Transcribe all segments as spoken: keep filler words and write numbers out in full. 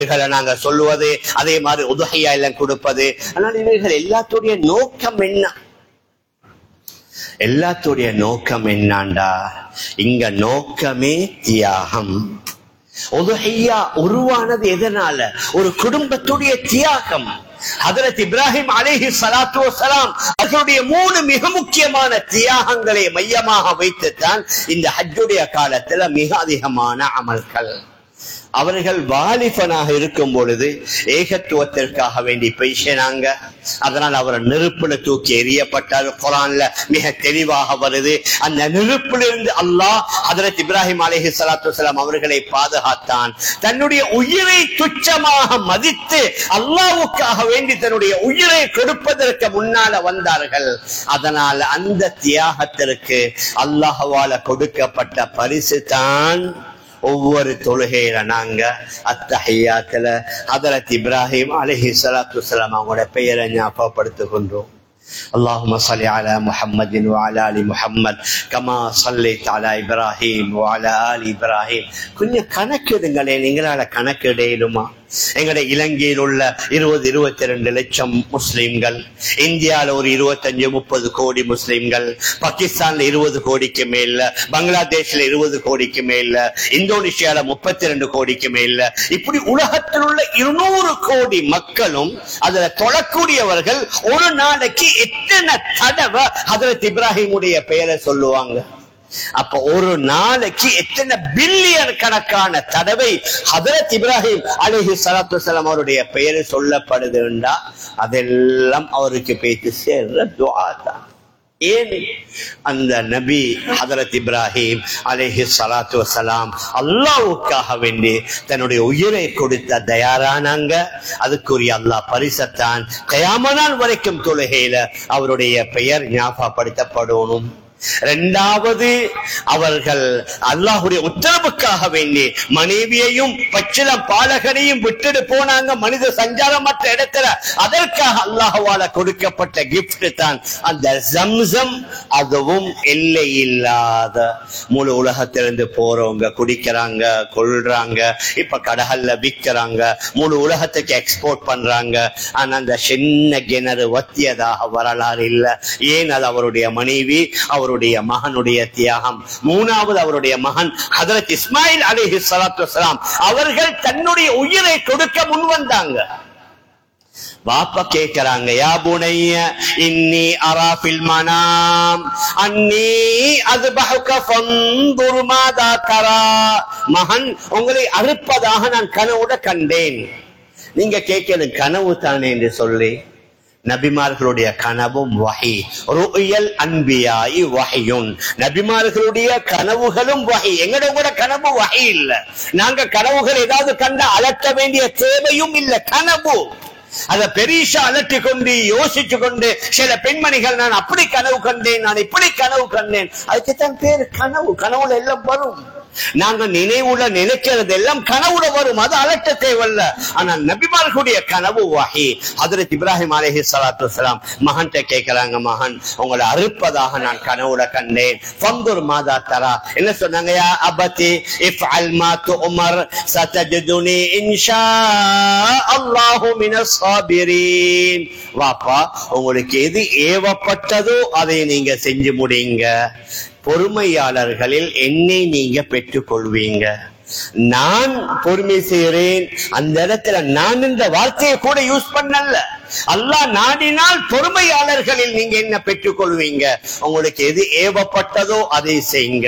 நாங்க சொல்லுவது, அதே மாதிரி உதுஹியா எல்லாம் கொடுப்பது. ஆனால் இவைகள் எல்லாத்துடைய நோக்கம் என்ன? எல்லாத்துடைய நோக்கம் என்னாண்டா, இங்க நோக்கமே தியாகம். உதுஹியா உருவானது எதனால? ஒரு குடும்பத்துடைய தியாகம். ஹஜ்ரத் இப்ராஹிம் அலைஹி ஸலாத்து வஸலாம் அவர்களுடைய மூணு மிக முக்கியமான தியாகங்களை மையமாக வைத்துத்தான் இந்த ஹஜ்ஜுடைய காலத்துல மிக அதிகமான அமல்கள். அவர்கள் வாலிபனாக இருக்கும் பொழுது ஏகத்துவத்திற்காக வேண்டி பேசினாங்க. அதனால் அவர் நெருப்புல தூக்கி எறியப்பட்டார். குர்ஆன்ல மிக தெளிவாக வருது. அந்த நெருப்பிலிருந்து அல்லாஹ் ஹஜ்ரத் இப்ராஹிம் அலைஹி ஸலாத்து வஸலாம் அவர்களை பாதுகாத்தான். தன்னுடைய உயிரை துச்சமாக மதித்து அல்லாஹ்வுக்காக வேண்டி தன்னுடைய உயிரை கொடுப்பதற்கு முன்னால வந்தார்கள். அதனால் அந்த தியாகத்திற்கு அல்லாஹ்வால கொடுக்கப்பட்ட பரிசு தான் ஒவ்வொரு தொழுகையில நாங்க அத்தஹியாத்துல ஹஜ்ரத் இப்ராஹிம் அலைஹி ஸலாத்து வஸலாம் அவங்களோட பெயரை ஞாபகப்படுத்துகின்றோம். اللهم صل على محمد وعلى ال محمد كما صليت على ابراهيم وعلى ال ابراهيم. கொஞ்சம் கணக்கிடுங்களே, நீங்களால கணக்கிடையிலுமா? எங்களுடைய இலங்கையில் உள்ள இருபது இருபத்தி ரெண்டு லட்சம் முஸ்லிம்கள், இந்தியால ஒரு இருபத்தஞ்சு முப்பது கோடி முஸ்லிம்கள், பாகிஸ்தான்ல இருபது கோடிக்கு மேல, பங்களாதேஷ்ல இருபது கோடிக்கு மேல, இந்தோனேஷியால முப்பத்தி ரெண்டு கோடிக்கு மேல, இப்படி உலகத்தில் உள்ள இருநூறு கோடி மக்களும் அதுல தொழக்கூடியவர்கள் ஒரு நாளைக்கு எத்தனை தடவை ஹஜ்ரத் இப்ராஹிமுடைய பெயரை சொல்லுவாங்க? அப்ப ஒரு நாளைக்கு எத்தனை பில்லியன் கணக்கான தடவை ஹஜ்ரத் இப்ராஹிம் அலைஹி ஸலாத்து வஸலாம் அவருடைய பெயரை சொல்லப்படுதுண்டா அதெல்லாம் அவருக்கு பேச்சு சேர்ற துஆ தான். ஏன்? அந்த நபி ஹஜ்ரத் இப்ராஹிம் அலைஹி ஸலாத்து வஸலாம் அல்லாஹ்வுக்காக வேண்டி தன்னுடைய உயிரை கொடுத்த தயாரானாங்க. அதுக்குரிய அல்லாஹ் பரிசத்தான் கியாமத் நாள் வரைக்கும் தொழுகையில அவருடைய பெயர் ஞாபகப்படுத்தப்படணும். இரண்டாவது, அவர்கள் அல்லாஹ்வுடைய உத்தரவுக்காக வேண்டி மனைவியையும் பச்சிளம் பாலகனையும் விட்டுட்டு போனாங்க மனித சஞ்சாரமற்ற இடத்துல. அதற்காக அல்லாஹ்வால கொடுக்கப்பட்ட கிஃப்ட் தான் அந்த ஜம்சம். அதுவும் எல்லை இல்லாத, முழு உலகத்திலிருந்து போறவங்க குடிக்கிறாங்க, கொள்றாங்க, இப்ப கடகல்ல விற்கிறாங்க, முழு உலகத்துக்கு எக்ஸ்போர்ட் பண்றாங்க. ஆனா அந்த சின்ன கிணறு வத்தியதாக வரலாறு இல்ல. ஏன்? அது அவருடைய மனைவி, அவர் அவருடைய மகனுடைய தியாகம். மூணாவது, அவருடைய மகன் ஹஜ்ரத் இஸ்மாயில் அலைஹி ஸலாத்து வஸலாம் அவர்கள் தன்னுடைய உயிரை கொடுக்க முன் வந்தாங்க. வாப்பா கேட்கிறாங்க, யா புனைய இன்னி அரா ஃபில் மனாம் அன்னி அஸ்பஹுக ஃபன்துர் மாதா தரா. மகன், உங்களை அறுப்பதாக நான் கனவுட கண்டேன். நீங்க கேட்கணும் கனவு தானே என்று சொல்லி. நபிமார்களுடைய கனவும் வஹி. ருயல் அன்பியாஇ வஹியுன். நபிமார்களுடைய கனவுகளும் வஹி. எங்கட கூட கனவு வஹி இல்ல. நாங்க கனவுகள் ஏதாவது கண்ட அலட்ட வேண்டிய தேவையும் இல்ல. கனவு அத பெரிசா அலட்டி கொண்டு யோசிச்சு கொண்டு சில பெண்மணிகள் நான் அப்படி கனவு கண்டேன், நான் இப்படி கனவு கண்டேன், அதுக்குத்தான் பேரு கனவு. கனவுல எல்லாம் வரும். நாங்க நினைவுல நினைக்கிறது எல்லாம் கனவுல வரும், அது அலட்ட தேவையில்ல. ஆனா நபிமார்களுடைய கனவு வஹி. ஹஜ்ரத் இப்ராஹிம் அலைஹி ஸலாத்து வஸலாம் மகன்கிட்ட கேட்கிறாங்க, மகன், உங்களை அறுப்பதாக நான் கனவுல கண்டேன். ஃபன்துர் மாதா தரா. என்ன சொன்னாங்க? யா அபதி இஃஅல் மா துஅமர் சதஜதுனி இன்ஷா அல்லாஹு மினஸ் ஸாபிரீன். வாப்பா, உங்களுக்கு எது ஏவப்பட்டதோ அதை நீங்க செஞ்சு முடிங்க. பொறுமையாளர்களில் என்னை நீங்க பெற்றுக் கொள்வீங்க. நான் பொறுமை செய்கிறேன். அந்த இடத்துல நான் இந்த வார்த்தையை கூட யூஸ் பண்ணல. அல்லாஹ் நாடினால் பொறுமையாளர்களில் நீங்க என்ன பெற்றுக் கொள்வீங்க. உங்களுக்கு எது ஏவப்பட்டதோ அதை செய்யுங்க.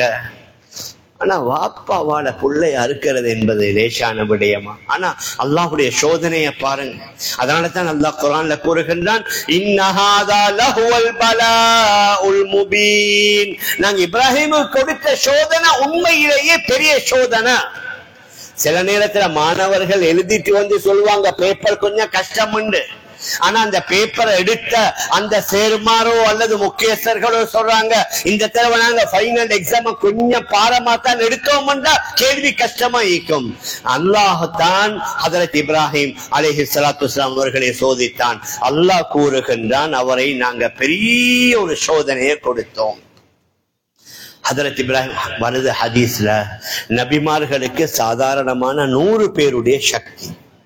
ஆனா வாப்பாவால புள்ளை அறுக்கிறது என்பது லேசான விடயமா? ஆனா அல்லாஹ்வுடைய சோதனையை பாருங்க. அதனால தான் அல்லாஹ் குர்ஆன்ல கூறுகின்றான், இன்னஹாதா லஹுவல் பலாஉல் முபீன். நாங்க இப்ராஹிமுக்கு கொடுத்த சோதனை உண்மையிலேயே பெரிய சோதனை. சில நேரத்துல மாணவர்கள் எழுதிட்டு வந்து சொல்லுவாங்க பேப்பர் கொஞ்சம் கஷ்டம் உண்டு. ஆனா அந்த பேப்பரை எடுத்த அந்த சேர்மாரோ அல்லது முக்கியஸ்தர்களோ சொல்றாங்க, இந்த தடவை நாங்க ஃபைனல் எக்ஸாம் கொஞ்சம் பாரமா தான் எடுத்தோம்னா கேள்வி கஷ்டமா இருக்கும். அல்லாஹ் தான் ஹஜ்ரத் இப்ராஹிம் அலைஹி ஸலாத்து வஸலாம் அவர்களை சோதித்தான். அல்லாஹ் கூறுகின்றான், அவரை நாங்க பெரிய ஒரு சோதனையை கொடுத்தோம். ஹஜ்ரத் இப்ராஹிம் வருது ஹதீஸ்ல, நபிமார்களுக்கு சாதாரணமான நூறு பேருடைய சக்தி.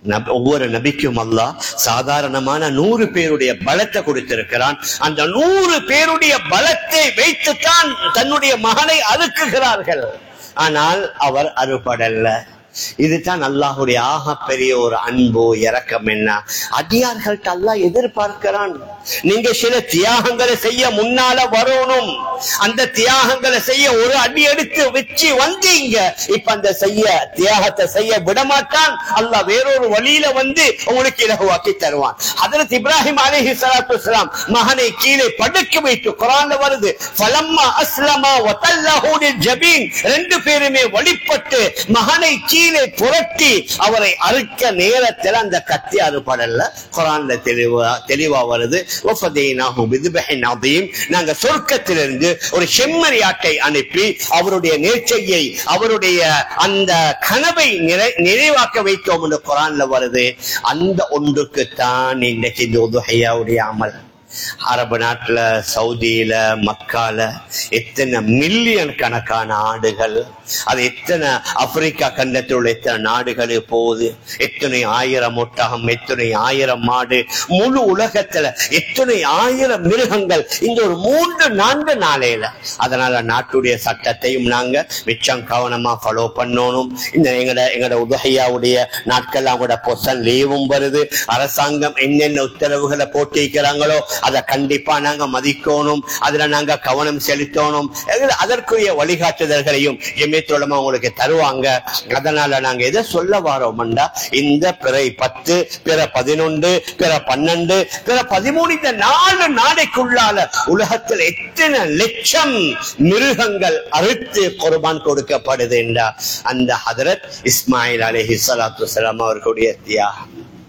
ஒவ்வொரு நபிக்கும் அல்லாஹ் சாதாரணமான நூறு பேருடைய பலத்தை கொடுத்திருக்கிறான். அந்த நூறு பேருடைய பலத்தை வைத்துத்தான் தன்னுடைய மகனை அறுக்குகிறார்கள். ஆனால் அவர் அறுபடல்ல. இதுதான் அல்லாஹுடைய ஆக பெரிய ஒரு அன்பு இரக்கம். என்ன அடியார்கள்ட்ட அல்லாஹ் எதிர்பார்க்கிறான், நீங்க சில தியாகங்களை செய்ய முன்னால வரணும். அந்த தியாகங்களை செய்ய ஒரு அடி எடுத்து வச்சு வந்தீங்க, இப்ப அந்த செய்ய தியாகத்தை செய்ய விடமாட்டான். அல்லாஹ் வேறொரு வழியில வந்து உங்களுக்கு இலகுவாக்கி தருவான். ஹஜ்ரத் இப்ராஹிம் அலைஹிஸ்ஸலாத்து வஸ்ஸலாம் மகனை கீழே படுக்க வைத்து குர்ஆன்ல வருது, ஃபலம்மா அஸ்லமா வதல்லஹு லில்ஜபீன், ரெண்டு பேருமே வழிபட்டு மகனை கீழே புரட்டி அவரை அறுக்க நேரத்தில் அந்த கத்தி அறுபடல்ல. குர்ஆன்ல தெளிவா தெளிவா வருது, வஃபதைனாஹு பிذبஹின் அதீம், நாங்க சொர்க்கத்திலிருந்து ஒரு செம்மறியாட்டை அனுப்பி அவருடைய நேர்ச்சையை அவருடைய அந்த கனவை நிறைவாக்க வைத்தோம் என்று குர்ஆன்ல வருது. அந்த ஒன்றுக்கு தான் இன்னைக்கு இந்த உதுஹியாவுடைய அமல். அரபு நாட்டுல, சவுதியில, மக்கால எத்தனை மில்லியன் கணக்கான ஆடுகள், அது எத்தனை ஆப்பிரிக்கா கண்டத்தில் உள்ள எத்தனை நாடுகளே போகுது, எத்தனை ஆயிரம் ஒட்டகம், எத்தனை ஆயிரம் மாடு, முழு உலகத்துல எத்தனை ஆயிரம் மிருகங்கள் இந்த ஒரு மூன்று நான்கு நாளையில. அதனால நாட்டுடைய சட்டத்தையும் நாங்க மிச்சம் கவனமா ஃபாலோ பண்ணணும். இந்த எங்கட எங்கட உதுஹியாவுடைய நாட்கள் அவங்களோட பொசன் லீவும் வருது. அரசாங்கம் என்னென்ன உத்தரவுகளை போட்டிருக்கிறாங்களோ அதை கண்டிப்பா நாங்க மதிக்கணும், அதுல நாங்க கவனம் செலுத்தணும். அதற்குரிய வழிகாட்டுதல்களையும் ஜமியத்துல் உலமா உங்களுக்கு தருவாங்க. அதனால நாங்க எதை சொல்ல வாரோம்டா, இந்த பிறை பத்து, பிற பதினொன்று, பிற பன்னெண்டு, பிற பதிமூணு, இந்த நாலு நாளைக்குள்ளால உலகத்தில் எத்தனை லட்சம் மிருகங்கள் அறுத்து குர்பான் கொடுக்கப்படுது என்றா அந்த ஹதரத் இஸ்மாயில் அலைஹிஸ்ஸலாத்து வஸ்ஸலாம் அவர்களுடைய தியாகம்.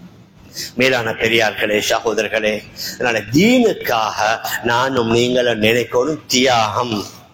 மேலான பெரியார்களே, சகோதரர்களே, அதனால தீனுக்காக நானும் நீங்களும் நினைக்கணும் தியாகம்.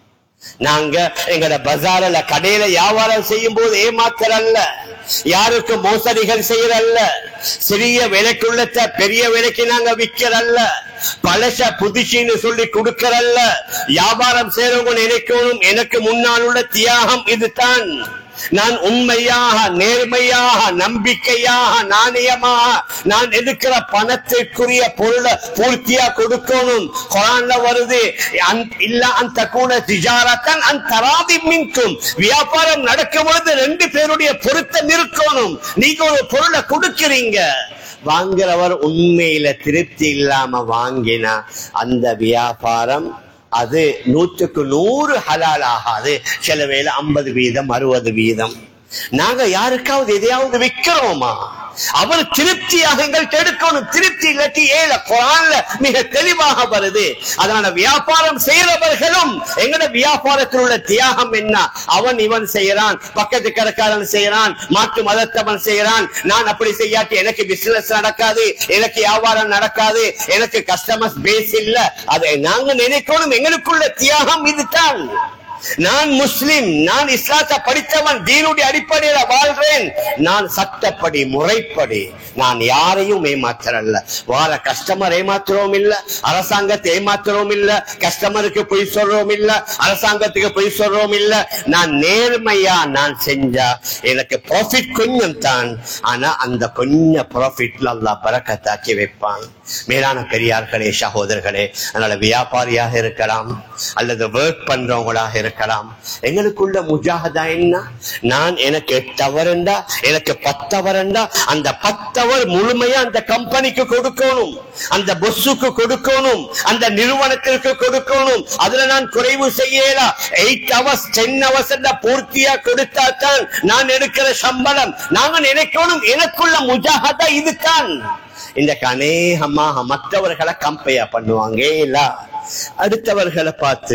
நாங்க எங்கட பஜார்ல கடையில வியாபாரம் செய்யும் போது ஏமாத்தரல்ல, யாருக்கு மோசடிகள் செய்யறல்ல, சிறிய விலைக்குள்ளத்த பெரிய விலைக்கு நாங்க விக்கிறல்ல, பழச புதுசின்னு சொல்லி கொடுக்கறல்ல. வியாபாரம் செய்யறவங்க நினைக்கணும், எனக்கு முன்னால் உள்ள தியாகம் இதுதான். நான் உண்மையாக, நேர்மையாக, நம்பிக்கையாக, நாணயமாக நான் எடுக்கிற பணத்திற்குரிய பொருளை பூர்த்தியா கொடுக்கணும். குர்ஆன்ல வருது, இல்ல அந்த கூட திஜாரத்தன் அந்தராதி மின்கும், வியாபாரம் நடக்கும் பொழுது ரெண்டு பேருடைய பொருத்தம் இருக்கணும். நீங்க ஒரு பொருளை கொடுக்கிறீங்க, வாங்குறவர் உண்மையில திருப்தி இல்லாம வாங்கினா அந்த வியாபாரம் அது நூற்றுக்கு நூறு ஹலால் ஆகாது. சில வேளை ஐம்பது வீதம் அறுபது வீதம். நாங்க யாருக்காவது எதையாவது விற்கிறோமா, அவர் திருப்தியாக எங்கள்கிட்ட எடுக்கணும். திருப்தி இல்லாட்டி ஏல குர்ஆன்ல மிக தெளிவாக வருது. அதனால வியாபாரம் செய்யறவர்களும் எங்கட வியாபாரத்தில் உள்ள தியாகம் என்ன, அவன் இவன் செய்யறான், பக்கத்து கடைக்காரன் செய்யறான், மாற்று மதத்தவன் செய்யறான், நான் அப்படி செய்யாட்டி எனக்கு பிசினஸ் நடக்காது, எனக்கு வியாபாரம் நடக்காது, எனக்கு கஸ்டமர்ஸ் பேஸ் இல்ல. அதை நாங்க நினைக்கணும், எங்களுக்குள்ள தியாகம் இதுதான். நான் முஸ்லிம், நான் இஸ்லாத்தை படித்தவன், தீனுடைய அடிப்படையில வாழ்றேன், நான் சட்டப்படி முறைப்படி நான் யாரையும் ஏமாத்துறல்ல. வார கஸ்டமர் ஏமாத்துறோம் இல்ல, அரசாங்கத்தை ஏமாத்துறோம் இல்ல, கஸ்டமருக்கு பொய் சொல்றோம் இல்ல, அரசாங்கத்துக்கு பொய் சொல்றோம் இல்ல. நான் நேர்மையா நான் செஞ்சா எனக்கு ப்ராஃபிட் கொஞ்சம் தான், ஆனா அந்த கொஞ்சம் ப்ராஃபிட்ல அல்லாஹ் பரக்கத்தாக்கி வைப்பான். மேலான பெரியார்களே, சகோதரர்களே, அதனால வியாபாரியாக இருக்கலாம் அல்லது ஒர்க் பண்றவங்களாக இருக்கலாம், எங்களுக்குள்ள முஜாஹதா என்ன, நான் எனக்கு எட்டவரண்டா எனக்கு பத்தவரண்டா அந்த பத்தவர் முழுமையா அந்த கம்பெனிக்கு கொடுக்கணும், அந்த பொஸ்ஸுக்கு கொடுக்கணும், அந்த நிறுவனத்திற்கு கொடுக்கணும். அதுல நான் குறைவு செய்யலா. எயிட் ஹவர்ஸ் டென் ஹவர்ஸ் பூர்த்தியா கொடுத்தா தான் நான் எடுக்கிற சம்பளம். நாங்க நினைக்கணும் எனக்குள்ள முஜாஹதா இதுதான். இந்த அநேகமாக மற்றவர்களை கம்பேர் பண்ணுவாங்க இல்ல, அடுத்தவர்களை பார்த்து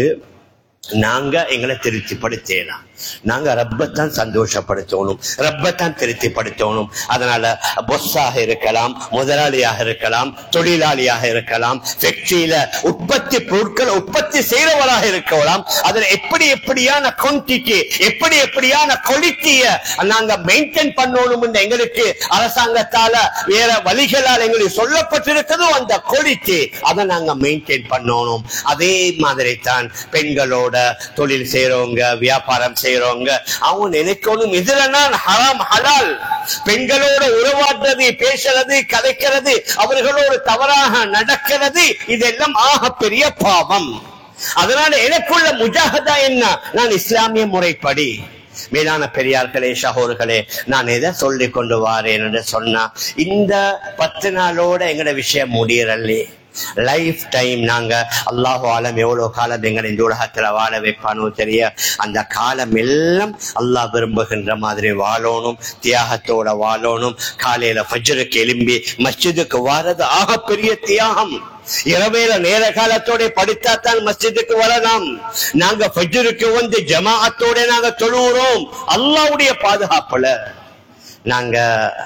நாங்க எங்களை திருப்திப்படுத்தலாம். நாங்க ரப்பத்தான் சந்தோஷப்படுத்தணும், ரப்பத்தான் திருப்திப்படுத்தணும். அதனால பொஸ்ஸாக இருக்கலாம், முதலாளியாக இருக்கலாம், தொழிலாளியாக இருக்கலாம், ஃபேக்டரியில உற்பத்தி பொருட்கள் உற்பத்தி செய்யறவராக இருக்கலாம். அதுல எப்படி எப்படியான குவான்டிட்டி, எப்படி எப்படியான குவாலிட்டியை நாங்க மெயின்டைன் பண்ணணும் என்று எங்களுக்கு அரசாங்கத்தால வேற வழிகளால் எங்களுக்கு சொல்லப்பட்டிருக்கிறதோ அந்த குவாலிட்டி அதை நாங்க மெயின்டைன் பண்ணணும். அதே மாதிரி தான் பெண்களோட தொழில் செய்யறவங்க, வியாபாரம் செய்யறவங்க, அவங்க நினைக்கணும் இதுல நான் ஹராம் ஹலால், பெண்களோட உறவாட்ட வாழ்றது, பேசுறது, கதைக்கிறது, அவர்களோடு தவறாக நடக்கிறது, இதெல்லாம் ஆக பெரிய பாவம். அதனால எனக்குள்ள முஜாஹதா என்ன? நான் இஸ்லாமிய முறைப்படி. மேலான பெரியார்களே, சகோதரர்களே, நான் எதை சொல்லி கொண்டு வாரேன் என்று சொன்னா, இந்த பத்து நாளோட எங்கட விஷயம் முடியறல்லே. லைஃப் டைம் நாங்க அல்லாஹு ஆலம் எவ்வளவு காலம் எங்களை இந்த உலகத்துல வாழ வைப்பானோ தெரிய, அந்த காலம் எல்லாம் அல்லாஹ் விரும்புகின்ற மாதிரி வாழணும், தியாகத்தோட வாழணும். காலையில ஃபஜ்ருக்கு எழும்பி மஸ்ஜிதுக்கு வாரது ஆக பெரிய தியாகம். இரவேல நேர காலத்தோட படித்தாத்தான் மஸ்ஜிதுக்கு வரலாம். நாங்க ஃபஜ்ருக்கு வந்து ஜமாஅத்தோட நாங்க தொழுகிறோம் அல்லாஹ்வுடைய பாதுகாப்புல. நாங்க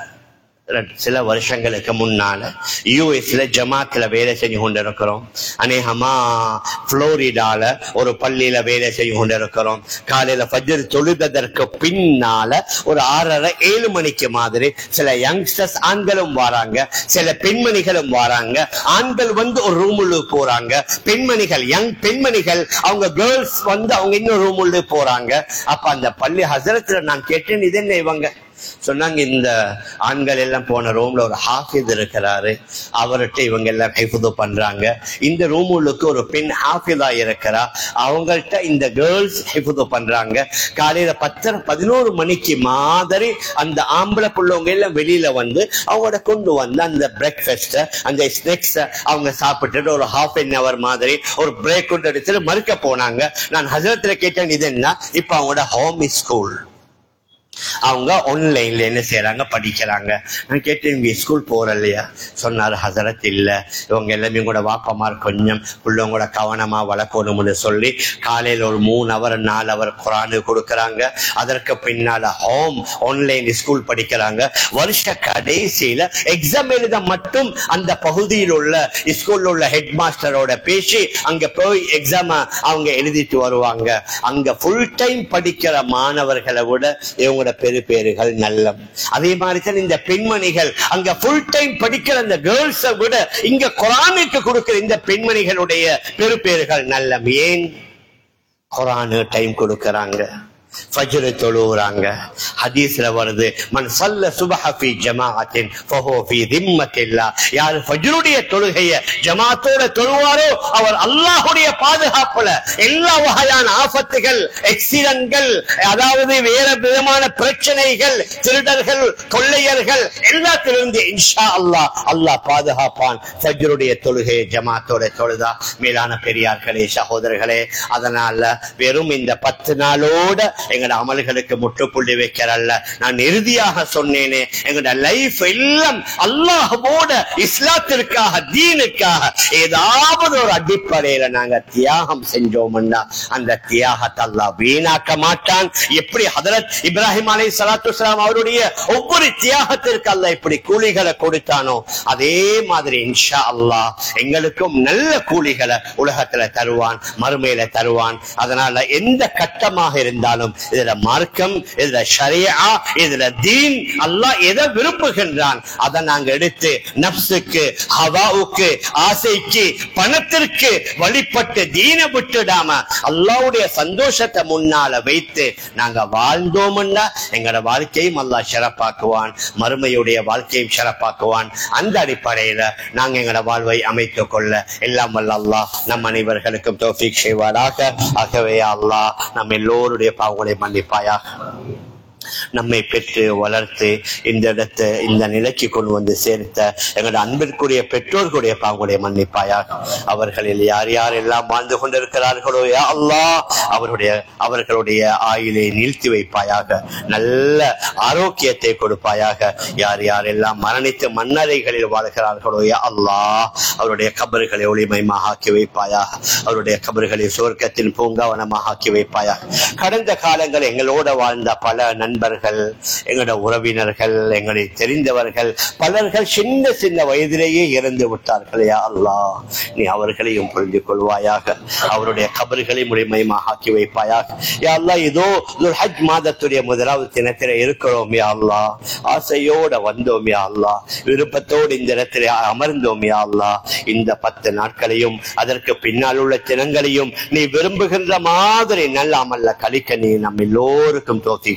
சில வருஷங்களுக்கு முன்னால யூஎஸ்ல ஜமாத்துல வேலை செஞ்சு கொண்டிருக்கிறோம். அநேகமா புளோரிடால ஒரு பள்ளியில வேலை செஞ்சு கொண்டிருக்கிறோம். காலையில ஃபஜ்ர் தொழுதற்கு பின்னால ஒரு ஆறரை ஏழு மணிக்கு மாதிரி சில யங்ஸ்டர்ஸ் ஆண்களும் வராங்க, சில பெண்மணிகளும் வராங்க. ஆண்கள் வந்து ஒரு ரூமுள்ள போறாங்க, பெண்மணிகள் யங் பெண்மணிகள் அவங்க கேர்ள்ஸ் வந்து அவங்க இன்னொரு ரூமுள்ள போறாங்க. அப்ப அந்த பள்ளி ஹசரத்துல நான் கேட்டேன், இது என்ன இவங்க சொன்னாங்க, இந்த ஆண்கள் எல்லாம் போன ரூம்ல ஒரு ஹாஃபிஸ் இருக்கிறாரு, அவர்கிட்ட இவங்க எல்லாம் ஹிஃப்து பண்றாங்க. இந்த ரூமுக்கு ஒரு பெண் ஹாஃபிதா இருக்கிறா, அவங்கள்ட்ட இந்த கேர்ள்ஸ் ஹிஃப்து பண்றாங்க. காலையில பத்தரை பதினோரு மணிக்கு மாதிரி அந்த ஆம்பளை புள்ளவங்க எல்லாம் வெளியில வந்து அவங்களோட கொண்டு வந்து அந்த பிரேக்ஃபாஸ்ட அந்த ஸ்நாக்ஸ் அவங்க சாப்பிட்டுட்டு ஒரு ஹாஃப் அன் அவர் மாதிரி ஒரு பிரேக் கொண்டு எடுத்துட்டு மறுக்க போனாங்க. நான் ஹசரத்துல கேட்டேன், இது என்ன? இப்ப அவங்களோட ஹோம் ஸ்கூல், அவங்க ஆன்லைன்ல என்ன செய்யறாங்க, படிக்கிறாங்க. நான் கேட்டேன், இவங்க ஸ்கூல் போற இல்லையா? சொன்னாரு, ஹசரத் இல்ல, இவங்க எல்லாமே கூட வாப்பமார் கொஞ்சம் பிள்ளைங்களோட கவனமா வளர்க்கணும்னு சொல்லி காலையில ஒரு மூணு அவர் நாலு அவர் குரானு கொடுக்கறாங்க. அதற்கு பின்னால ஹோம் ஆன்லைன் ஸ்கூல் படிக்கிறாங்க. வருஷ கடைசியில எக்ஸாம் எழுத மட்டும் அந்த பகுதியில் உள்ள ஸ்கூல்ல உள்ள ஹெட் மாஸ்டரோட பேசி அங்க போய் எக்ஸாம் அவங்க எழுதிட்டு வருவாங்க. அங்க ஃபுல் டைம் படிக்கிற மாணவர்களை விட இவங்க பெரு பேருகள் நல்ல. அதே மாதிரி தான் இந்த பெண்மணிகள் அங்க ஃபுல் டைம் படிக்கிற அந்த கேர்ள்ஸை விட இங்க குர்ஆனுக்கு கொடுக்கிற இந்த பெண்மணிகளுடைய பெரு பேருகள் நல்ல. ஏன்? குர்ஆனு டைம் கொடுக்கறாங்க, ஃபஜ்ர் தொழுறாங்க. ஹதீஸ்ல வருது, மன் ஸல்ல சுப்ஹ ஃபீ ஜமாஅத்தின் ஃபஹு ஃபீ திம்மத்தில்லாஹ். யார் ஃபஜ்ருடைய தொழுகையை ஜமாஅத்தோட தொழுவாரோ அவர் அல்லாஹ்வுடைய பாதுகாப்புல. எல்லா வகையான ஆபத்துகள், ஆக்சிடென்ட்கள், அதாவது வேற விதமான பிரச்சனைகள், திருடர்கள், கொள்ளையர்கள் எல்லாத்திலிருந்து இன்ஷா அல்லாஹ் அல்லாஹ் பாதுகாப்பான். ஃபஜ்ருடைய தொழுகையை ஜமாஅத்தோட தொழுதா. மேலான பெரியார்களே, சகோதரர்களே, அதனால வெறும் இந்த பத்து நாளோட எங்கட அமல்களுக்கு முற்றுப்புள்ளி வைக்கிறல்ல. நான் இறுதியாக சொன்னேனே, எங்கட லைஃப் எல்லாம் அல்லாஹ்வோட இஸ்லாத்திற்காக, தீனுக்காக ஏதாவது ஒரு அடிப்படையில நாங்க தியாகம் செஞ்சோம்னா அந்த தியாகத்தை அல்லாஹ் வீணாக்க மாட்டான். எப்படி ஹதரத் இப்ராஹிம் அலைஹிஸ்ஸலாத்து வஸ்ஸலாம் அவருடைய ஒவ்வொரு தியாகத்திற்கு அல்லாஹ் இப்படி கூலிகளை கொடுத்தானோ, அதே மாதிரி இன்ஷா அல்லாஹ் எங்களுக்கும் நல்ல கூலிகளை உலகத்துல தருவான், மறுமையில தருவான். அதனால எந்த கட்டமாக இருந்தாலும் இதுல மார்க்கம், இதுல ஷரியா, இதுல தீன், அல்லாஹ் எதை விரும்புகின்றான் அதை நாங்க எடுத்து நப்சுக்கு, ஹவாவுக்கு, ஆசைக்கு, பணத்திற்கு வழிபட்டு தீனை விட்டுடாம அல்லாஹ்வுடைய சந்தோஷத்தை முன்னால வைத்து நாங்க வாழ்ந்தோம்னா எங்களோட வாழ்க்கையும் அல்லாஹ் சிறப்பாக்குவான், மறுமையுடைய வாழ்க்கையும் சிறப்பாக்குவான். அந்த அடிப்படையில நாங்க எங்களோட வாழ்வை அமைத்துக் கொள்ள எல்லாம் வல்ல அல்லாஹ் நம் அனைவர்களுக்கும் தௌஃபீக் செய்வாராக. ஆகவே அல்லாஹ் நம் எல்லோருடைய பாவங்களை மன்னிப்பாயாக. நம்மை பெற்று வளர்த்து இந்த இடத்தை இந்த நிலைக்கு கொண்டு வந்து சேர்த்த எங்களுடைய அன்பிற்குரிய பெற்றோர்களுடைய பாவங்களை மன்னிப்பாயாக. அவர்களில் யார் யார் எல்லாம் வாழ்ந்து கொண்டிருக்கிறார்களோ யா அல்லாஹ் அவருடைய அவர்களுடைய ஆயுளை நீழ்த்தி வைப்பாயாக, நல்ல ஆரோக்கியத்தை கொடுப்பாயாக. யார் யார் எல்லாம் மரணித்து மண்ணறைகளில் வாழ்கிறார்களோ யா அல்லாஹ் அவருடைய கபர்களை ஒளிமயமாக ஆக்கி வைப்பாயாக, அவருடைய கபர்களை சுவர்க்கத்தின் பூங்காவனமாக ஆக்கி வைப்பாயாக. கடந்த காலங்கள் எங்களோட வாழ்ந்த பல நண்பர்கள், எங்களோட உறவினர்கள், எங்களை தெரிந்தவர்கள் பலர்கள் சின்ன சின்ன வயதிலேயே இறந்து விட்டார்கள். யா அல்லாஹ் நீ அவர்களையும் புரிந்து கொள்வாயாக, அவருடைய கபர்களை முழுமையாக ஆக்கி வைப்பாயாக. யா அல்லாஹ் இதோ ஹஜ் மாதத்துடைய முதலாவது தினத்திலே இருக்கிறோம். யா அல்லாஹ் ஆசையோட வந்தோம். யா அல்லாஹ் விருப்பத்தோடு இந்த இடத்திலே அமர்ந்தோம். யா அல்லாஹ் இந்த பத்து நாட்களையும் அதற்கு பின்னால் உள்ள தினங்களையும் நீ விரும்புகின்ற மாதிரி நல்ல அமல்ல கழிக்க நீ நம் எல்லோருக்கும் தௌஃபீக் செய்வாயாக.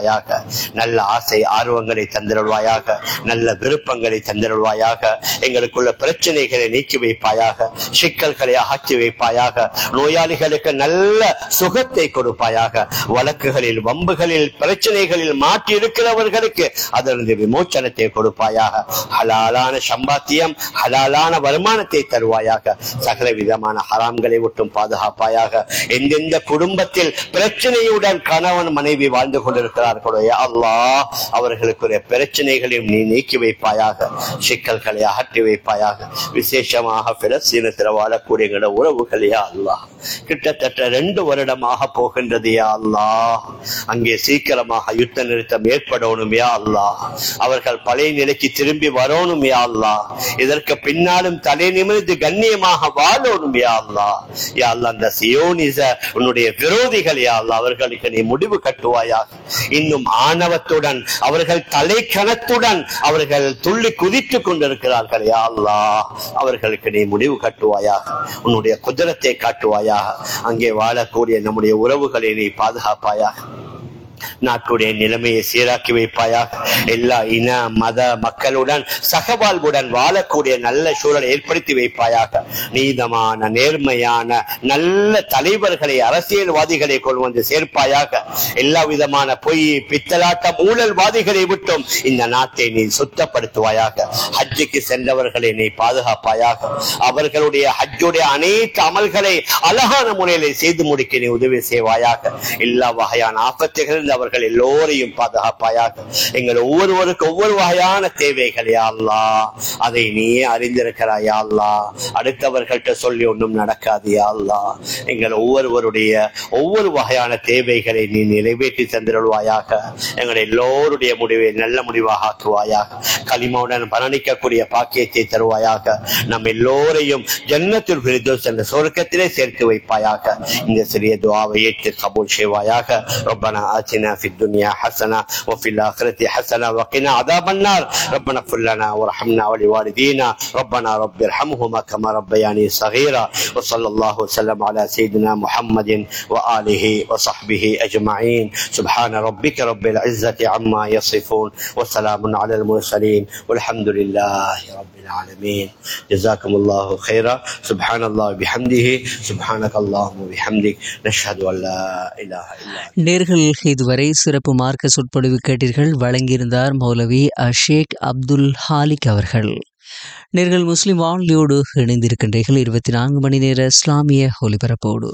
தந்தருள்வாயாக. நல்ல ஆசை ஆர்வங்களை தந்தருள்வாயாக. நல்ல விருப்பங்களை தந்தருள்வாயாக. எங்களுக்குள்ள பிரச்சனைகளை நீக்கி வைப்பாயாக. சிக்கல்களை அகற்றி வைப்பாயாக. நோயாளிகளுக்கு நல்ல சுகத்தை கொடுப்பாயாக. வழக்குகளில் வம்புகளில் பிரச்சனைகளில் மாற்றி இருக்கிறவர்களுக்கு அதிலிருந்து விமோச்சனத்தை கொடுப்பாயாக. ஹலாலான சம்பாத்தியம் ஹலாலான வருமானத்தை தருவாயாக. சகல விதமான ஹராம்களை விட்டும் பாதுகாப்பாயாக. எந்தெந்த குடும்பத்தில் பிரச்சனையுடன் கணவன் மனைவி வாழ்ந்து கொண்டிருக்கிறார்களோ அல்லாஹ் அவர்களுக்குரிய பிரச்சனைகளையும் நீ நீக்கி வைப்பாயாக. சிக்கல்களை அகற்றி வைப்பாயாக. விசேஷமாக பிலஸ்தீனத்தில் வாழக்கூடிய உறவுகளே அல்லாஹ் கிட்டத்தட்ட ரெண்டு வருடமாக போகின்றது யா அல்லாஹ். அங்கே சீக்கிரமாக யுத்த நிறுத்தம் ஏற்படணும் யா அல்லாஹ். அவர்கள் பழைய நிலைக்கு திரும்பி வரணும் யா அல்லாஹ். இதற்கு பின்னாலும் தலை நிமிர்ந்து கண்ணியமாக வாழணும் யா அல்லாஹ். யா அல்லாஹ் அந்த சியோனிச உன்னுடைய விரோதிகள் யா அல்லாஹ் அவர்களுக்கு நீ முடிவு கட்டுவாயாக. இன்னும் ஆணவத்துடன் அவர்கள் தலை கணத்துடன் அவர்கள் துள்ளி குதித்துக் கொண்டிருக்கிறார்கள் யா அல்லாஹ். அவர்களுக்கு நீ முடிவு கட்டுவாயாக. உன்னுடைய குதிரத்தை காட்டுவாயாக. அங்கே வாழக்கூடிய நம்முடைய உறவுகளை நீ பாதுகாப்பாயாக. நாட்டுடைய நிலைமையை சீராக்கி வைப்பாயாக. எல்லா இன மத மக்களுடன் சகவாழ்வுடன் வாழக்கூடிய நல்ல சூழலை ஏற்படுத்தி வைப்பாயாக. நீதமான நேர்மையான நல்ல தலைவர்களை அரசியல்வாதிகளை கொண்டு வந்து சேர்ப்பாயாக. எல்லா விதமான பொய் பித்தலாட்டம் ஊழல்வாதிகளை விட்டும் இந்த நாட்டை நீ சுத்தப்படுத்துவாயாக. ஹஜ்ஜுக்கு சென்றவர்களை நீ பாதுகாப்பாயாக. அவர்களுடைய ஹஜ்ஜுடைய அனைத்து அமல்களை அழகான முறையிலே செய்து முடிக்க நீ உதவி செய்வாயாக. எல்லா வகையான ஆபத்துகள் அவர்கள் எல்லோரையும் பாதுகாப்பாயாக. எங்கள் ஒவ்வொருவருக்கு ஒவ்வொரு வகையான தேவைகள் யா அல்லாஹ் அதை நீயே அறிந்திருக்கிறாய் யா அல்லாஹ். அடுத்தவர்கள்ட்ட சொல்லி ஒன்றும் நடக்காது யா அல்லாஹ். எங்கள் ஒவ்வொருவருடைய ஒவ்வொரு வகையான தேவைகளை நீ நிறைவேற்றி தந்திருவாயாக. எங்கள் எல்லோருடைய முடிவை நல்ல முடிவாக ஆக்குவாயாக. களிமாவுடன் பலனிக்கக்கூடிய பாக்கியத்தை தருவாயாக. நம் எல்லோரையும் ஜன்னத்துல் ஃபிர்தௌஸ் என்ற சொர்க்கத்திலே சேர்த்து வைப்பாயாக. இந்த சிறிய துஆவை ஏற்று கபூல் செய்வாயாக. ரப்பனா ஆத்தினா في الدنيا حسنة وفي الآخرة حسنة وقنا عذاب النار. ربنا اغفر لنا وارحمنا ولوالدينا. ربنا رب ارحمهما كما ربياني صغيرا. وصلى الله وسلم على سيدنا محمد وآله وصحبه أجمعين. سبحان ربك رب العزة عما يصفون وسلام على المرسلين والحمد لله رب العالمين. جزاكم الله خيرا. سبحان الله بحمده سبحانك اللهم وبحمدك نشهد أن لا إله إلا أنت. நேர்கள் இதுவரை சிறப்பு மார்க்க சொற்பொழிவு கேட்டீர்கள். வழங்கியிருந்தார் மௌலவி ஷேக் அப்துல் ஹாலிக் அவர்கள். நேர்கள் முஸ்லிம் வானொலியோடு இணைந்திருக்கின்றீர்கள். இருபத்தி நான்கு மணி நேர இஸ்லாமிய ஒலிபரப்போடு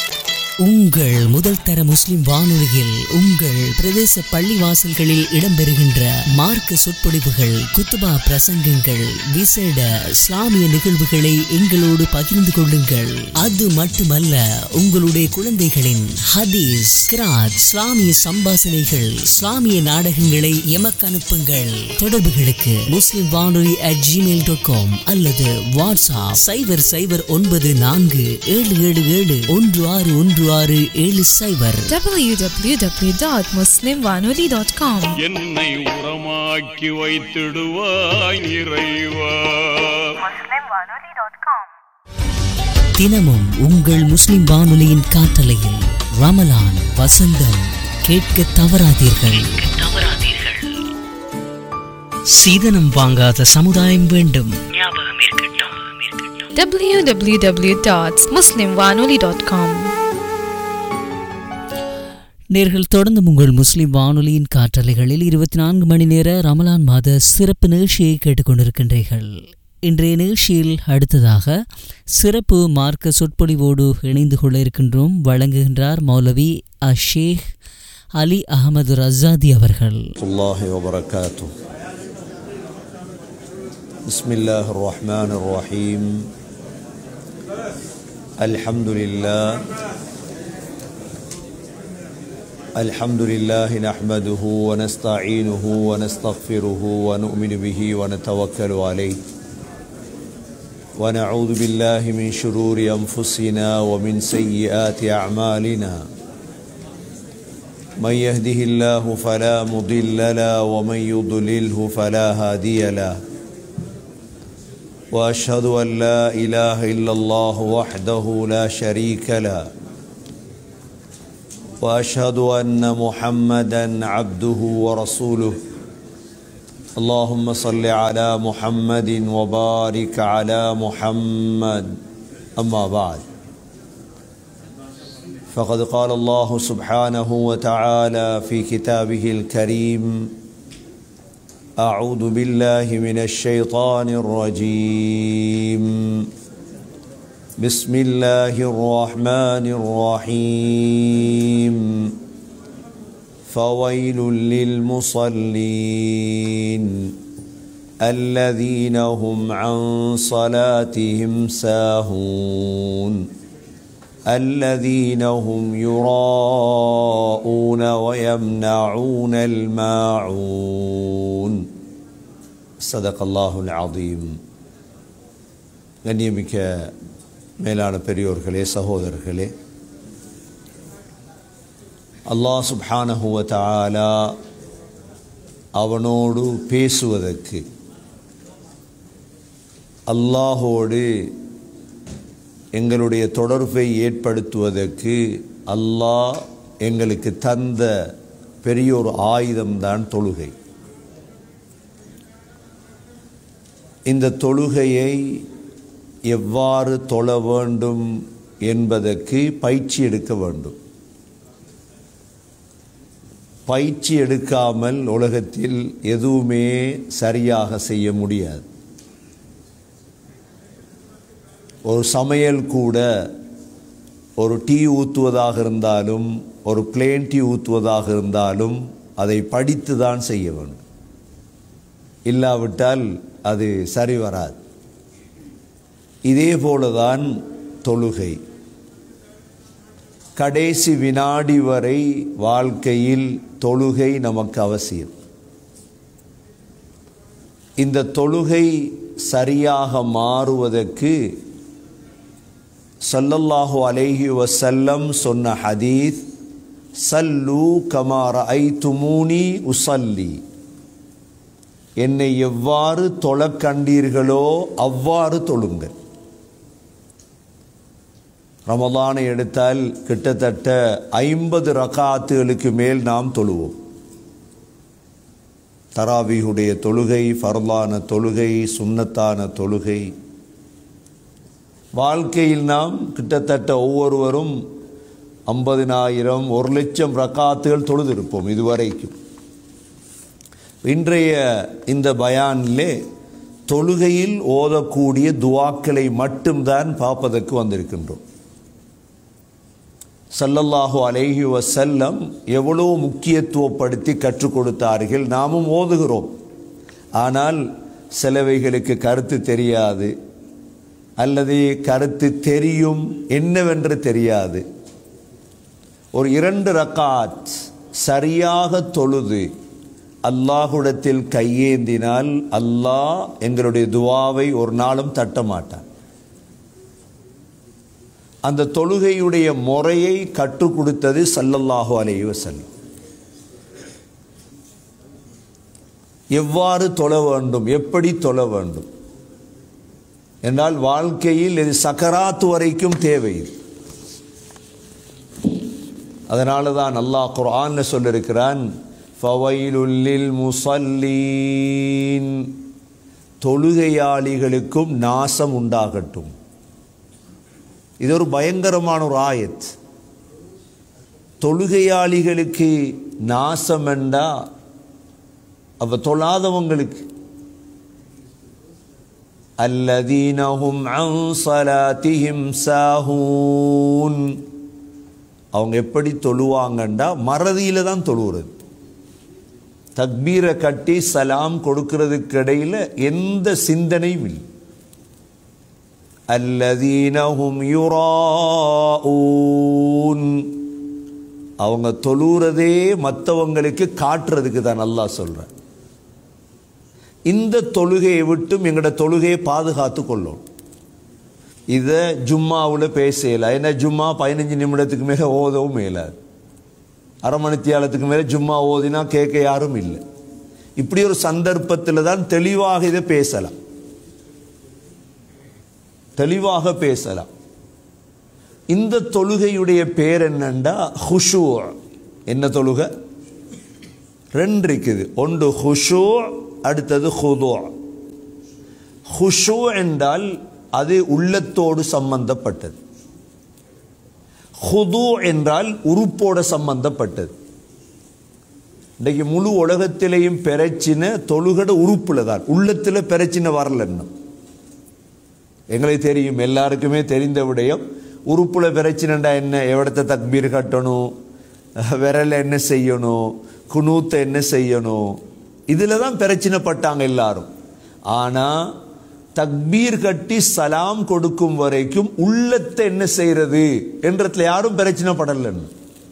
உங்கள் முதல் தர முஸ்லிம் வானொலியில் உங்கள் பிரதேச பள்ளிவாசல்களில் இடம்பெறுகின்ற மார்க்க சொற்பொழிவுகள், குத்துபா பிரசங்கங்கள், விசேட இஸ்லாமிய நிகழ்வுகளை எங்களோடு பகிர்ந்து கொள்ளுங்கள். அது மட்டுமல்ல, உங்களுடைய குழந்தைகளின் ஹதீஸ், கிராத், இஸ்லாமிய சம்பாசனைகள், இஸ்லாமிய நாடகங்களை எமக்கு அனுப்புங்கள். தொடர்புகளுக்கு முஸ்லிம் வானொலி அட் ஜிமெயில் டாட் காம் அல்லது வாட்ஸ்அப் சைபர் சைபர் ஒன்பது நான்கு ஏழு ஏழு ஏழு ஒன்று ஆறு ஒன்று ஆறு ஏழு சைபர். டபிள்யூ டபிள்யூ டபிள்யூ டாட் முஸ்லிம் வானொலி டாட் காம். என்னை உரமாக்கி வைத்திடுவாய் இறைவா. தினமும் உங்கள் முஸ்லிம் வானொலியின் காற்றலையில் ரமலான் வசந்தம் கேட்க தவறாதீர்கள். சீதனம் வாங்காத சமுதாயம் வேண்டும். டபிள்யூ டபிள்யூ டபிள்யூ டாட் முஸ்லிம் வானொலி டாட் காம். நேர்கள் தொடர்ந்து உங்கள் முஸ்லிம் வானொலியின் காற்றலைகளில் இருபத்தி நான்கு மணி நேர ரமலான் மாத சிறப்பு நிகழ்ச்சியை கேட்டுக்கொண்டிருக்கின்றீர்கள். இன்றைய நிகழ்ச்சியில் அடுத்ததாக சிறப்பு மார்க்க சொற்பொழிவோடு இணைந்து கொள்ள இருக்கின்றோம். வழங்குகின்றார் மௌலவி ஷேக் அலி அஹமது ரஸாதி அவர்கள். பிஸ்மில்லாஹிர் ரஹ்மானிர் ரஹீம். அல்ஹம்துலில்லாஹ் الحمد لله نحمده ونستعينه ونستغفره ونؤمن به ونتوكل عليه ونعوذ بالله من شرور أنفسنا ومن سيئات أعمالنا من يهده الله فلا مضل له ومن يضلله فلا هادي له وأشهد أن لا إله إلا الله وحده لا شريك له وأشهد أن محمدا عبده ورسوله اللهم صل على محمد وبارك على محمد أما بعد فقد قال الله سبحانه وتعالى في كتابه الكريم أعوذ بالله من الشيطان الرجيم بسم الله الرحمن الرحيم فويل للمصلين الذين هم عن صلاتهم ساهون الذين هم يراءون ويمنعون الماعون صدق الله العظيم. கண்ணியமிக்க மேலான பெரியோர்களே, சகோதரர்களே, அல்லாஹ் சுப்ஹானஹு வ தஆலா அவனோடு பேசுவதற்கு, அல்லாஹோடு எங்களுடைய தொடர்பை ஏற்படுத்துவதற்கு அல்லாஹ் எங்களுக்கு தந்த பெரியோர் ஆயுதம்தான் தொழுகை. இந்த தொழுகையை எவ்வாறு தொழ வேண்டும் என்பதற்கு பயிற்சி எடுக்க வேண்டும். பயிற்சி எடுக்காமல் உலகத்தில் எதுவுமே சரியாக செய்ய முடியாது. ஒரு சமையல் கூட ஒரு டீ ஊற்றுவதாக இருந்தாலும் ஒரு பிளேன் டீ ஊற்றுவதாக இருந்தாலும் அதை படித்து தான் செய்ய வேண்டும். இல்லாவிட்டால் அது சரி வராது. இதே போலதான் தொழுகை. கடைசி வினாடி வரை வாழ்க்கையில் தொழுகை நமக்கு அவசியம். இந்த தொழுகை சரியாக மாறுவதற்கு ஸல்லல்லாஹு அலைஹி வஸல்லம் சொன்ன ஹதீஸ், சல்லு கமா ரஅய்துமூனி உஸல்லி, என்னை எவ்வாறு தொழக் கண்டீர்களோ அவ்வாறு தொழுங்கள். ரமலானை எடுத்தால் கிட்டத்தட்ட ஐம்பது ரகாத்துகளுக்கு மேல் நாம் தொழுவோம். தராவீஹுடைய தொழுகை, ஃபர்லான தொழுகை, சுன்னத்தான தொழுகை. வாழ்க்கையில் நாம் கிட்டத்தட்ட ஒவ்வொருவரும் ஐம்பதினாயிரம் ஒரு லட்சம் ரகாத்துகள் தொழுதிருப்போம் இதுவரைக்கும். இன்றைய இந்த பயானிலே தொழுகையில் ஓதக்கூடிய துஆக்களை மட்டும்தான் பார்ப்பதற்கு வந்திருக்கின்றோம். ஸல்லல்லாஹு அலைஹி வஸல்லம் எவ்வளோ முக்கியத்துவப்படுத்தி கற்றுக் கொடுத்தார்கள். நாமும் ஓதுகிறோம். ஆனால் சிலவைகளுக்கு கருத்து தெரியாது, அல்லது கருத்து தெரியும் என்னவென்று தெரியாது. ஒரு இரண்டு ரக்காத் சரியாக தொழுது அல்லாஹ்விடத்தில் கையேந்தினால் அல்லாஹ் எங்களுடைய துஆவை ஒரு நாளும் தட்ட மாட்டான். அந்த தொழுகையுடைய முறையை கற்றுக் கொடுத்தது ஸல்லல்லாஹு அலைஹி வஸல்லம். எவ்வாறு தொழ வேண்டும், எப்படி தொழ வேண்டும் என்றால் வாழ்க்கையில் இது சக்கராத்து வரைக்கும் தேவை. அதனால தான் அல்லாஹ் குர்ஆன்ல சொல்லியிருக்கிறான், ஃபவைலுல் லில் முஸல்லீன், தொழுகையாளிகளுக்கும் நாசம் உண்டாகட்டும். இது ஒரு பயங்கரமான ஒரு ஆயத். தொழுகையாளிகளுக்கு நாசம் என்றா அவ தொழாதவங்களுக்கு, அல்லதீனஹும் அன் ஸலாத்திஹிம் சாஹூன், அவங்க எப்படி தொழுவாங்கண்டா மறதியில தான் தொழுகிறது. தக்பீரை கட்டி சலாம் கொடுக்கிறதுக்கு இடையில எந்த சிந்தனையும் இல்லை. அல்லதீனஹும் யுராஊன், அவங்க தொழுறதே மற்றவங்களுக்கு காட்டுறதுக்கு தான் அல்லாஹ் சொல்றான். இந்த தொழுகையை விட்டும் எங்களோட தொழுகையை பாதுகாத்து கொள்ளும். இதை ஜும்மாவில் பேசல. ஏன்னா ஜும்மா பதினஞ்சு நிமிடத்துக்கு மேலே ஓதவும் மேலாது. அரை மணித்தியாலத்துக்கு மேலே ஜும்மா ஓதினா கேட்க யாரும் இல்லை. இப்படி ஒரு சந்தர்ப்பத்தில் தான் தெளிவாக இதை பேசலாம், தெளிவாக பேசலாம். இந்த தொழுகையுடைய பேர் என்னண்டா ஹுஷூ. என்ன தொழுகை? ரெண்டு இருக்குது. ஒன்று ஹுஷூ, அடுத்தது ஹுதூ. ஹுஷூ என்றால் அது உள்ளத்தோடு சம்பந்தப்பட்டது. ஹுதூ என்றால் உறுப்போட சம்பந்தப்பட்டது. இன்றைக்கு முழு உலகத்திலேயும் பிரச்சினை தொழுகட உறுப்புல தான், உள்ளத்தில் பிரச்சினை வரல. எங்களுக்கு தெரியும், எல்லாருக்குமே தெரிந்த விடயம். உறுப்புல பிரச்சினைண்டா என்ன? எவ்வளத்தை தக்பீர் கட்டணும், விரல என்ன செய்யணும், குனூத்தை என்ன செய்யணும், இதில் தான் பிரச்சினைப்பட்டாங்க எல்லாரும். ஆனால் தக்பீர் கட்டி சலாம் கொடுக்கும் வரைக்கும் உள்ளத்தை என்ன செய்யறது என்றதுல யாரும் பிரச்சனைப்படலன்னு.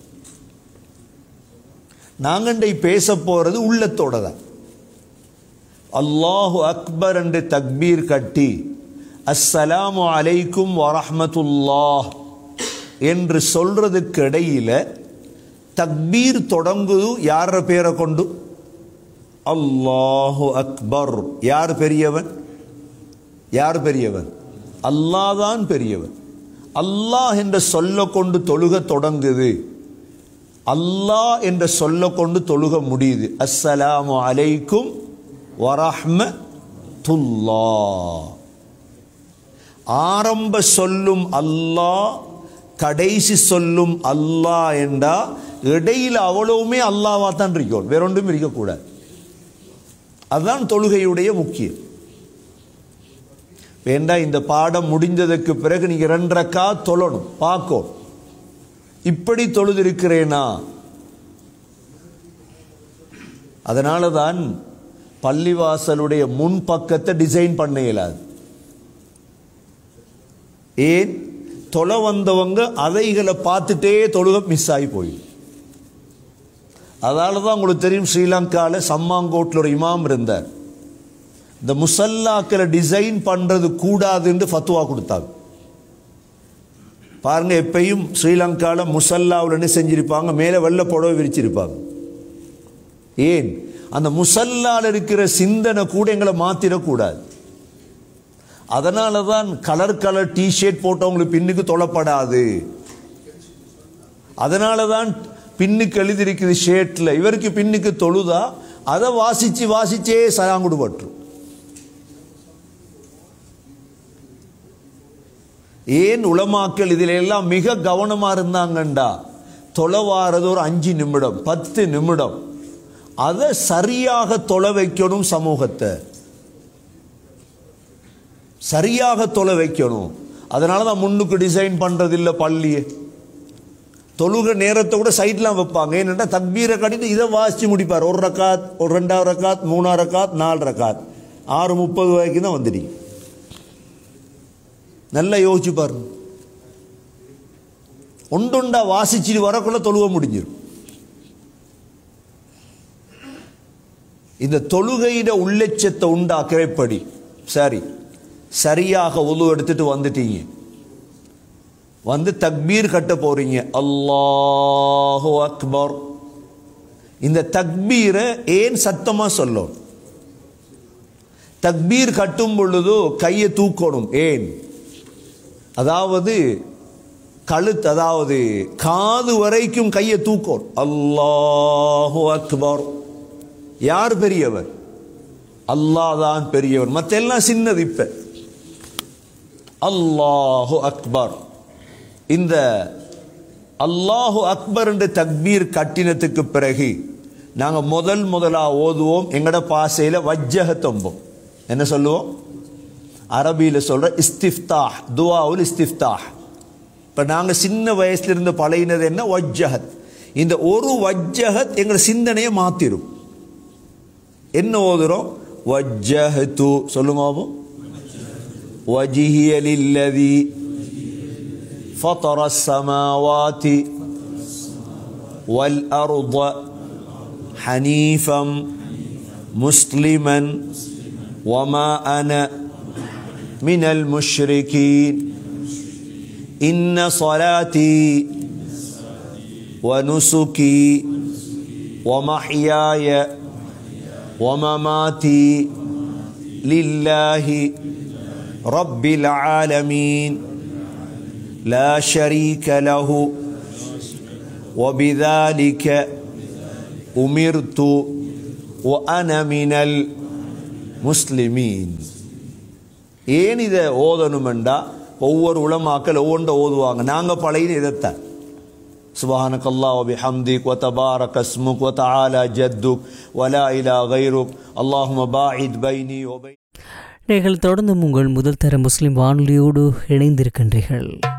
நாங்கள் பேச போறது உள்ளத்தோட தான். அல்லாஹு அக்பர் என்று தக்பீர் கட்டி அஸ்ஸலாமு அலைக்கும் வரஹ்மத்துல்லாஹ் என்று சொல்றதுக்கு இடையில தக்பீர் தொடங்குது யார பேரை கொண்டு? அல்லாஹு அக்பர். யார் பெரியவன்? யார் பெரியவன்? அல்லாஹ் தான் பெரியவன். அல்லாஹ் என்ற சொல்ல கொண்டு தொழுக தொடங்குது, அல்லாஹ் என்ற சொல்ல கொண்டு தொழுக முடியுது. அஸ்ஸலாமு அலைக்கும் வரஹ்மத்துல்லாஹ். ஆரம்ப சொல்லும் அல்லாஹ், கடைசி சொல்லும் அல்லாஹ் என்றா இடையில அவ்வளவுமே அல்லாஹ்வா தான் இருக்கும், வேற ஒன்றும் இருக்கக்கூடாது. அதுதான் தொழுகையுடைய முக்கியம். வேண்டா இந்த பாடம் முடிஞ்சதுக்கு பிறகு நீங்க ரெண்டு ரக்காத் தொழணும், பார்க்கும் இப்படி தொழுதிருக்கிறேனா. அதனால தான் பள்ளிவாசலுடைய முன் பக்கத்தை டிசைன் பண்ண இயலாது. ஏன்? தொலை வந்தவங்க அதைகளை பார்த்துட்டே தொழுக மிஸ் ஆகி போயிடும். அதனால தான் உங்களுக்கு தெரியும், ஸ்ரீலங்காவில் சம்மாங்கோட்டில் ஒரு இமாம் இருந்தார். இந்த முசல்லாக்களை டிசைன் பண்றது கூடாதுன்னு ஃபத்வா கொடுத்தாங்க. பாருங்க, எப்பயும் ஸ்ரீலங்காவில் முசல்லாவில் என்ன செஞ்சிருப்பாங்க? மேலே வெள்ளை புடவை விரிச்சிருப்பாங்க. ஏன்? அந்த முசல்லால் இருக்கிற சிந்தனை கூட எங்களை மாத்திரக்கூடாது. அதனால தான் கலர் கலர் டிஷர்ட் போட்டவங்களுக்கு பின்னுக்கு தொழப்படாது. அதனால தான் பின்னுக்கு எழுதிருக்குது ஷேட்ல, இவருக்கு பின்னுக்கு தொழுதா அதை வாசிச்சு வாசிச்சே சலாங்குடுபட்டு. ஏன் உலமாக்கள் இதில் எல்லாம் மிக கவனமா இருந்தாங்கண்டா, தொலைவாரது ஒரு அஞ்சு நிமிடம் பத்து நிமிடம் அதை சரியாக தொலை வைக்கணும், சமூகத்தை சரியாக தொலை வைக்கணும். அதனால தான் முன்னுக்கு டிசைன் பண்றது இல்லை பள்ளியை. தொழுக நேரத்தை கூட சைட்லாம் வைப்பாங்க. ஏன்னா தக்பீரை கட்டிட்டு இதை வாசிச்சு முடிப்பார். ஒரு ரக்காத், ஒரு ரெண்டாவது ரக்காத், மூணாவது ரக்காத், நாலு ரக்காத், ஆறு முப்பது வரைக்கும் தான் வந்துடுங்க. நல்லா யோசிச்சு பாருங்க. ஒன்றுண்டா வாசிச்சுட்டு வரக்குள்ள தொழுக முடிஞ்சிடும். இந்த தொழுகையிட உள்ளட்சத்தை உண்டாக்கிறபடி சரி சரியாக உது எடுத்துட்டு வந்துட்டீங்க, வந்து தக்பீர் கட்ட போறீங்க, அல்லாஹு அக்பர். இந்த தக்பீரை ஏன் சத்தமா சொல்லும்? தக்பீர் கட்டும் பொழுது கையை தூக்கணும். ஏன்? அதாவது கழுத்து, அதாவது காது வரைக்கும் கையை தூக்கணும். அல்லாஹு அக்பர். யார் பெரியவர்? அல்லாஹ் தான் பெரியவர், மற்ற எல்லாம் சின்னது. இப்ப அல்லாஹு அக்பர். இந்த அல்லாஹு அக்பர் என்ற தக்பீர் கட்டினத்துக்கு பிறகு நாங்கள் முதல் முதலா ஓதுவோம் எங்கட பாசையில் வஜ்ஜஹத்தம்போம். என்ன சொல்லுவோம்? அரபியில் சொல்ற இஸ்திஃப்தாஹ், துஆவுல் இஸ்திஃப்தாஹ். இப்போ நாங்கள் சின்ன வயசுல இருந்து பழகினது என்ன? வஜ்ஜஹத். இந்த ஒரு வஜ்ஜஹத் எங்களை சிந்தனையை மாத்திரும். என்ன ஓதுறோம்? வஜ்ஜஹது. சொல்லுங்க, வஜ்ஹிய லில்லதி ஃபதர ஸமாவாதி வல் அர்த ஹனீஃபம் முஸ்லிமன் வமா அன மினல் முஷ்ரிகீன் இன்ன ஸலாத்தி வனுசுகி வமஹ்யாய வமமாதி லில்லாஹி ரப்பில் ஆலமீன் லா ஷரீக லஹு வபிதாலிக உமிர்து வ அன மினல் முஸ்லிமீன். ஏன் இதை ஓதணுமெண்டா ஒவ்வொரு உலமாக்கள் ஒவ்வொன்றை ஓதுவாங்க. நாங்கள் பழைய இதைத்தான் சுப்ஹானக அல்லாஹ் வ பிஹம்திக் வ தபாரக இஸ்முக் வ தஆலா ஜத்துக் வ லா இலாஹ கைருக் அல்லாஹும்ம பாஇத் பைனி வ பைன. நீங்கள் தொடர்ந்தும் உங்கள் முதல் தர முஸ்லிம் வானொலியோடு இணைந்திருக்கின்றீர்கள்.